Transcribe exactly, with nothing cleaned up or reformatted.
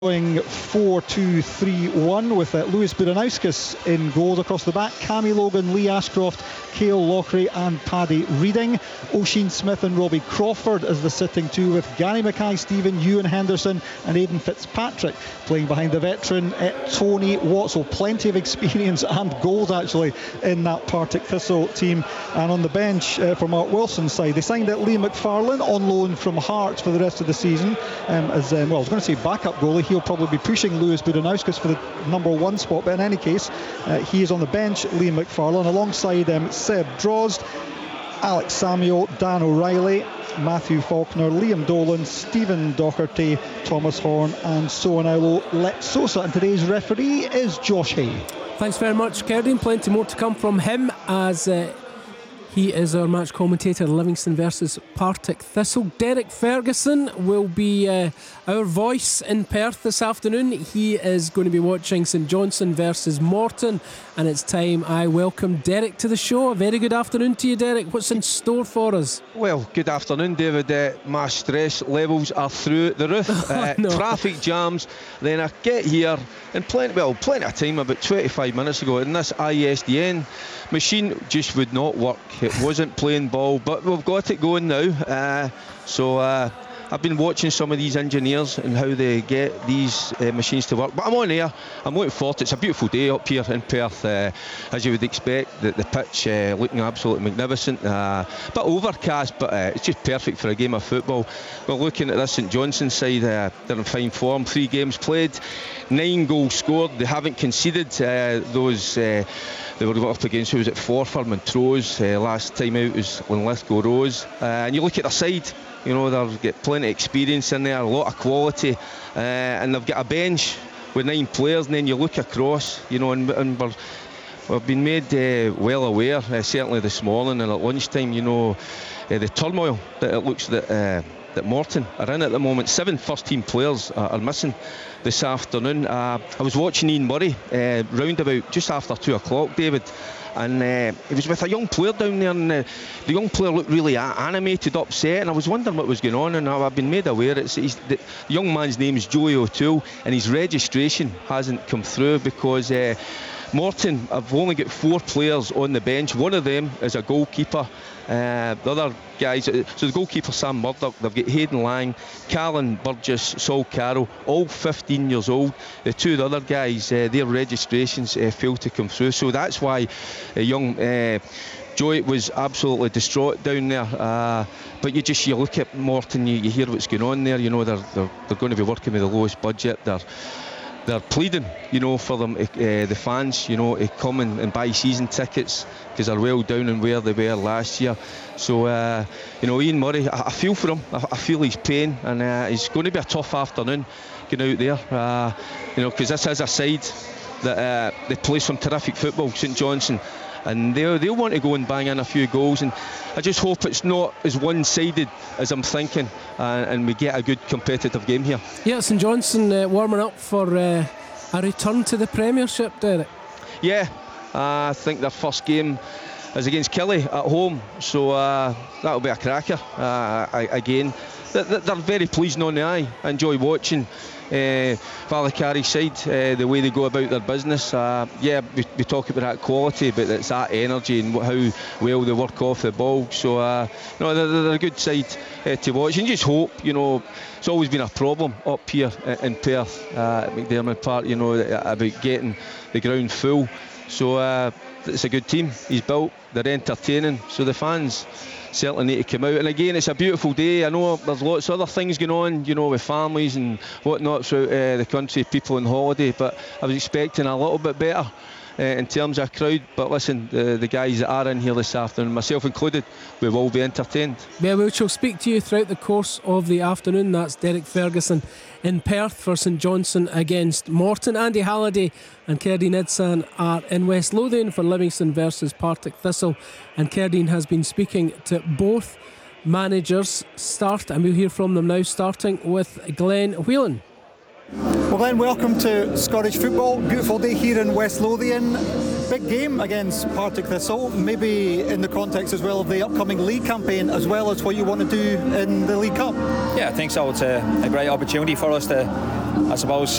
Going four two three one with uh, Lewis Buranowskis in goals across the back. Cammy Logan, Lee Ashcroft, Cale Lochray and Paddy Reading. Oisin Smith and Robbie Crawford as the sitting two, with Gary Mackay-Steven, Ewan Henderson and Aidan Fitzpatrick playing behind the veteran uh, Tony Watt. So plenty of experience and goals actually in that Partick Thistle team. And on the bench uh, for Mark Wilson's side, they signed out Liam McFarlane on loan from Hearts for the rest of the season um, as um, well, I was going to say backup goalie. He'll probably be pushing Lewis Buranowskis for the number one spot, but in any case, uh, he is on the bench, Liam McFarlane, alongside um, Seb Drozd, Alex Samuel, Dan O'Reilly, Matthew Faulkner, Liam Dolan, Stephen Docherty, Thomas Horn and Soanaulo Letsosa. And today's referee is Josh Hay. Thanks very much, Kerdine. Plenty more to come from him as uh, he is our match commentator, Livingston versus Partick Thistle. Derek Ferguson will be uh, our voice in Perth this afternoon. He is going to be watching St Johnstone versus Morton, and it's time I welcome Derek to the show. A very good afternoon to you, Derek. What's in store for us? Well, good afternoon, David. Uh, my stress levels are through the roof. Uh, no. Traffic jams. Then I get here in plenty, well, plenty of time, about twenty-five minutes ago, and this I S D N machine just would not work. It wasn't playing ball, but we've got it going now. Uh, so uh, I've been watching some of these engineers and how they get these uh, machines to work. But I'm on air. I'm looking forward to it. It's a beautiful day up here in Perth, uh, as you would expect. The, the pitch uh, looking absolutely magnificent. Uh, bit overcast, but uh, it's just perfect for a game of football. We're looking at this St Johnstone side. Uh, they're in fine form. Three games played, nine goals scored. They haven't conceded uh, those. Uh, They were up against, who was it, Forfar, Montrose. Uh, last time out was when Lithgow Rose. Uh, and you look at their side, you know, they've got plenty of experience in there, a lot of quality. Uh, and they've got a bench with nine players. And then you look across, you know, and, and we're, we've been made uh, well aware, uh, certainly this morning and at lunchtime, you know, uh, the turmoil that it looks that. Uh, that Morton are in at the moment. Seven first team players are, are missing this afternoon. uh, I was watching Ian Murray uh, round about just after two o'clock, David, and uh, he was with a young player down there, and uh, the young player looked really a- animated, upset, and I was wondering what was going on, and I've been made aware it's he's, the young man's name is Joey O'Toole, and his registration hasn't come through because uh, Morton have only got four players on the bench. One of them is a goalkeeper. Uh, the other guys, so the goalkeeper Sam Murdoch, they've got Hayden Lang, Callan Burgess, Saul Carroll, all fifteen years old. The two of the other guys, uh, their registrations uh, failed to come through, so that's why a young uh, Joey was absolutely distraught down there. Uh, but you just you look at Morton, you, you hear what's going on there. You know they're they're, they're going to be working with the lowest budget. They're They're pleading, you know, for them, uh, the fans, you know, to come and, and buy season tickets because they're well down on where they were last year. So, uh, you know, Ian Murray, I, I feel for him. I, I feel his pain, and uh, it's going to be a tough afternoon getting out there, uh, you know, because this is a side that uh, they play some terrific football, St Johnstone, and they'll, they'll want to go and bang in a few goals, and I just hope it's not as one-sided as I'm thinking, uh, and we get a good competitive game here. Yeah, St Johnstone uh, warming up for uh, a return to the Premiership, Derek. Yeah, uh, I think their first game is against Killie at home, so uh, that'll be a cracker. Uh, I, again, they're, they're very pleasing on the eye. I enjoy watching Uh, Vallecari's side, uh, the way they go about their business. Uh, yeah, we, we talk about that quality, but it's that energy and how well they work off the ball. So, uh, no, they're, they're a good side uh, to watch. And just hope, you know, it's always been a problem up here in Perth, uh, at McDermott Park, you know, about getting the ground full. So, uh, it's a good team he's built. They're entertaining, so the fans certainly need to come out. And again, it's a beautiful day. I know there's lots of other things going on, you know, with families and whatnot throughout uh, the country, people on holiday, but I was expecting a little bit better uh, in terms of crowd. But listen, the, the guys that are in here this afternoon, myself included, we will be entertained. Yeah, we shall speak to you throughout the course of the afternoon. That's Derek Ferguson in Perth for St Johnstone against Morton. Andy Halliday and Kerdine Idsan are in West Lothian for Livingston versus Partick Thistle, and Kerdine has been speaking to both managers. Start, and we'll hear from them now, starting with Glenn Whelan. Well, Glenn, welcome to Scottish football. Beautiful day here in West Lothian. Big game against Partick Thistle, maybe in the context as well of the upcoming league campaign, as well as what you want to do in the League Cup. Yeah, I think so. It's a, a great opportunity for us to, I suppose,